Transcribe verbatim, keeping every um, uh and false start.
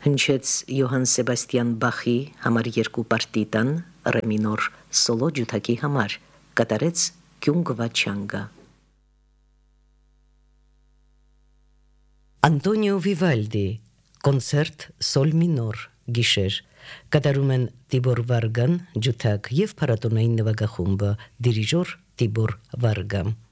հնչեց Յոհան Սեբաստիան Բախի համար երկու պարտիտան ռե մինոր սոլո ջութակի համար, կատարեց Կյունգվա Չանգա։ Անտոնիո Վիվալդի կոնցերտ սոլ մինոր գիշեր, կատարում են Տիբոր Վարգան ջութակ և փառատոնային նվագախումբը դիրիժոր Տիբոր Վարգա։